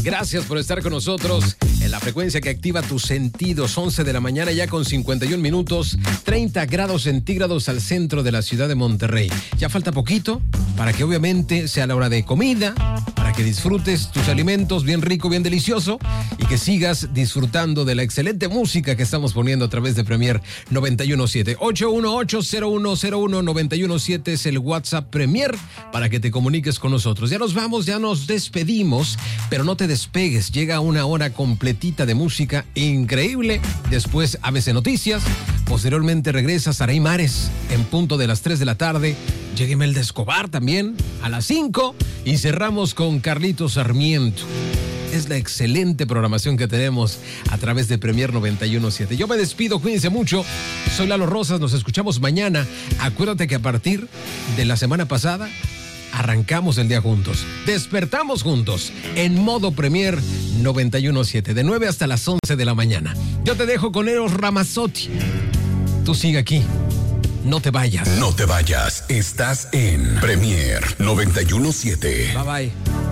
Gracias por estar con nosotros en la frecuencia que activa tus sentidos. 11 de la mañana ya con 51 minutos, 30 grados centígrados al centro de la ciudad de Monterrey. Ya falta poquito para que obviamente sea la hora de comida, para que disfrutes tus alimentos bien rico, bien delicioso y que sigas disfrutando de la excelente música que estamos poniendo a través de Premier 917. 818-0101-917 es el WhatsApp Premier para que te comuniques con nosotros. Ya nos vamos, ya nos despedimos, pero no te despegues. Llega una hora completita de música increíble. Después ABC Noticias. Posteriormente regresa Saray Mares en punto de las 3 de la tarde. Llega Imelda Escobar también a las 5 y cerramos con Carlitos Sarmiento. Es la excelente programación que tenemos a través de Premier 917. Yo me despido, cuídense mucho. Soy Lalo Rosas, nos escuchamos mañana. Acuérdate que a partir de la semana pasada arrancamos el día juntos. Despertamos juntos en modo Premier 917, de 9 hasta las 11 de la mañana. Yo te dejo con Eros Ramazzotti. Tú sigue aquí. No te vayas. No te vayas. Estás en Premier 917. Bye bye.